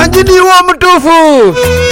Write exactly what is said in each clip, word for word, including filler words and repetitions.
Wanji ni wa mutufu.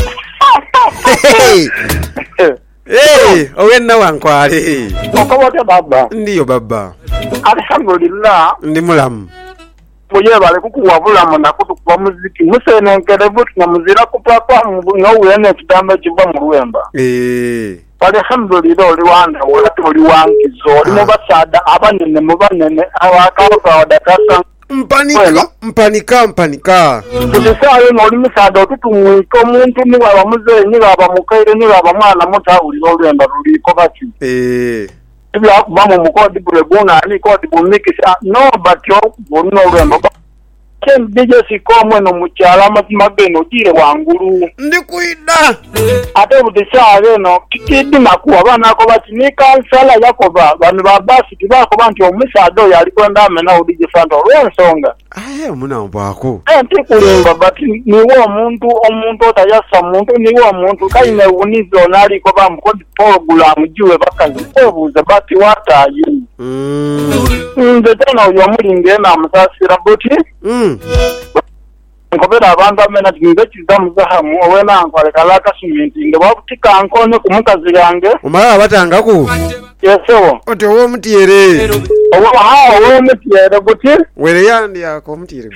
Hey. Hey, owenna wankwale. Okobote baba. Ndiyo baba. Alhamdulillah. Ndi mulamu. Muye bale kukuwabula muna kutukuba muziki. Musene nkerebo tunamuzira kupakwa nga uwene kidamba kiva mu Luwemba. Eh. Alhamdulillah oli wanda wala oli wangizo. Oli mubasada abanene mubanene awakaba wadakasa. Mpanika, mpanika, mpanika. Tulisayo noli musada otutumwiko omuntu ni waba muzeyi ni waba mukaire ni waba mwana mutawuli Luwemba luliko bati. Eh. Tibya kubamu mukodi burebuna ni kodi bumikisa no batyo bonno Luwemba. Ken D J Sikomwe no mukyala mazima beno gire wangulu. Ndi kuida. Ate budishawe no kikidi makuwa bana ko bati ni kansala yakoba banu babasi tibako bantu omusado yali kwenda amena D J Fando rwensonga. Aye muna mbako. Enti kulimba bati ni wo omuntu omuntu otayasa omuntu ni wo omuntu kaine unizo nali ko bamukodi program jiwe bakazi kwebuza bati watayi. Mm. Nze tena uyo mulinge na musasira boti. Mm. Nkobera abantu amena tinge kizamu zahamu owena ankwale kalaka siminti nge babutika nkone kumukazi yange. Umara batanga ku. Yeso. Ote wo mutiyere. Owo ha wo mutiyere boti. Were yandi yako mutiyere.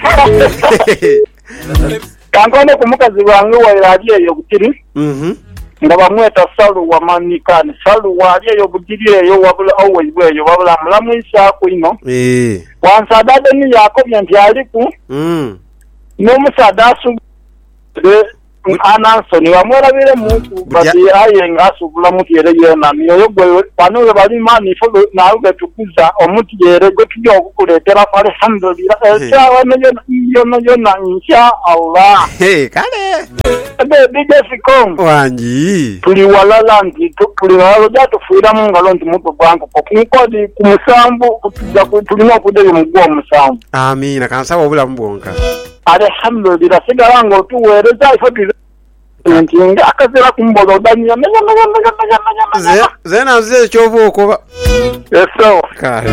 Kankone kumukazi wange wa yaliye yo butiri. Mhm. Nga bamweta Salu wa manikani. Salu wa yaliye yo butiri eyo wabula always weyo wabula mulamu isa ku ino. Eh. Wansadade ni yako byenti aliku. Mm. No musadasu de Ananson wamwerabire muntu bati aye ngasubula mutiyere yena niyo gwe pano bali mani fo nawe tukuza omutiyere gwe tujya okukuletera alhamdulillah echawa nayo yo nayo na insha Allah. Hey kale Ebe D J Sikom wanji tuli walala ndi tuli walala jato fuira mungalo ndi mutu bwangu ko kumukodi kumusambu kutujja tulimo kudeli mugwa musambu. Amina kansaba obula mbonka. Alhamdulillah sigarango tuwereza ifoti ntinga akazira kumboza udanya menya menya menya menya menya zena zeze chovu okoba. Yeso Kale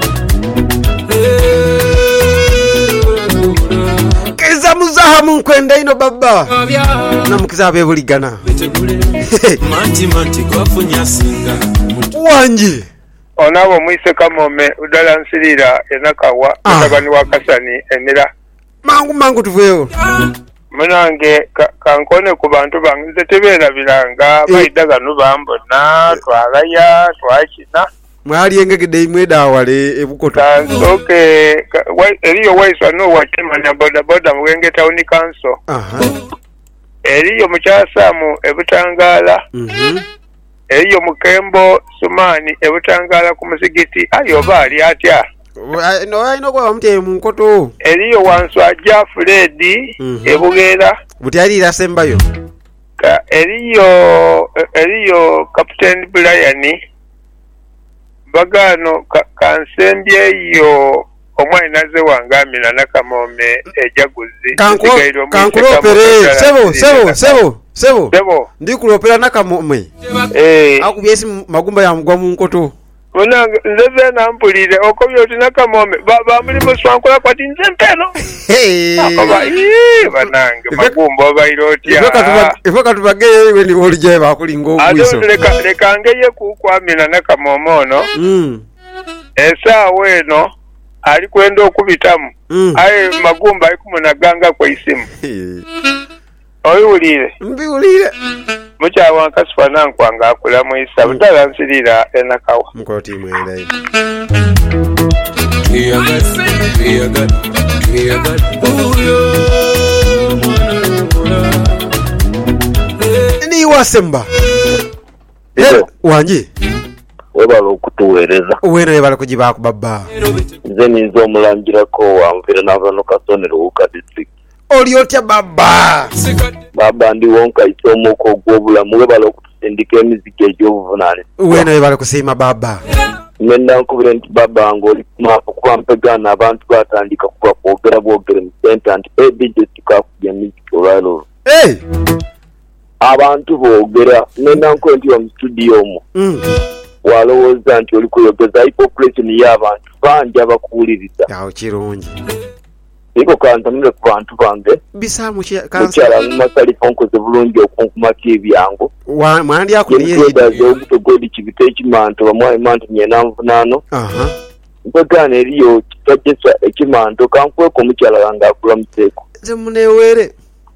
Keza muzaha munkwenda ino baba na mukizabe buligana manti manti kwafunya singa wanji onabo mwise kamome udala nsirira enakawa mutabani wa Kasani emira mangu mangu tuveyo munange kankone ku bantu banze tebera bilanga baidaga nubambona twalaya twakina mwali engegede imwe dawale ebukoto kansoke eriyo waiswa no watemanya boda boda mwenge town council. Aha. Eriyo muchasamu ebutangala. Mhm. Eriyo mukembo Sumani ebutangala ku musigiti ayo bali atya. No ayino kwa mute mu nkoto. Eriyo wanswa ja Fredi ebugera butyalira sembayo. Ka eriyo eriyo Captain Brian bagano kansembye yo omwana ze wangamira nakamome ejaguzi kanko kankuropere sebo sebo sebo sebo sebo ndi kuropera nakamome eh akubyesi magumba ya mugwa mu nkoto ona nzeze nampulire okobyo tinakamome baba muri muswankola kwati nzempeno hey baba ee banange magumba bairotya ifoka tubageye we ni olije bakulinga ogwiso leka leka ngeye kukwamira nakamomono mm esa weno ali kwenda okubitamu mm. aye magumba ikumunaganga kwa isimu oyulire mbiulire mucha wankasifa nankwanga akula muisa butala nsirira enakawa mukoti mwenda Dear God, dear God, dear God, ni wasemba wanji webala okutuweereza wena yebala kujiba ku baba nze ninza omulangirako wanvira n'abano Kasonero Wuka district oli otya baba baba ndi wonka isomuko ogw'obulamu webala okutusindika emiziki egy'obuvunaanyizibwa wena yebala kusiima baba ngenda nkubira nti baba ng'oli kuba mpegana abantu batandika kuba kwogera bwogere mu senta nti edj tukakubya music olwalolo abantu boogera ngenda nkuba nti mu studio omwo walowooza nti oli kuyogeza hypopulation y'abantu bangi abakuwuliriza yawo kirungi iko kantamule ku bantu bange bisa mukyala mukyala mumasalifu nkoze bulungi okunkumako ebyangu mwandi akuniyeedaze obutogodi kibita ekimanto bamwayi manto nyenanvunaano aha mpegana eriyo kitajesa ekimanto kankweko omukyala wange akulamuseeko ze muneewere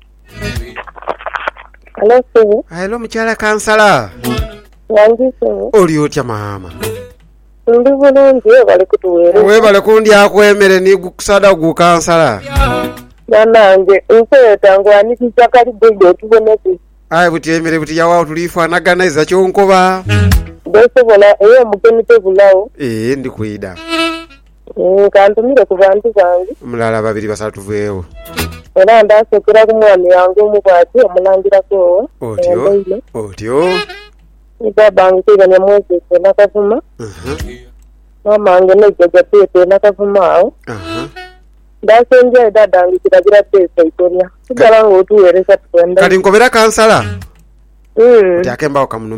Hello, sir. Hello, mukyala kansala. Yangi, sir. Oli otya maama? Ndi bulungi bali kutuweera. Weebale kundi akwemere ni gukusada gu kansala. Nanange nkweta ngwanikisa kali gwe otuboneke. Ayi buti emere buti yawa tulifaanaganiza kyonkoba. Besobola eyo mugeni tebulawo. Eh ndi kwida. Eh kantumire ku bantu bange. Mulala babiri basatu veewo. Era ndasokera ku mwami yange omukwati omulangirako. Otyo. Otyo. Ida bangi kigane mwezi nakavuma. Aha. Mama ange nejaja pete nakavuma awo. Aha. Ndasenje dadangi kiragira pesa itonya. Kigala ngotuweresa twenda. Kali nkobera kansala. Mm. Uti akemba okamuno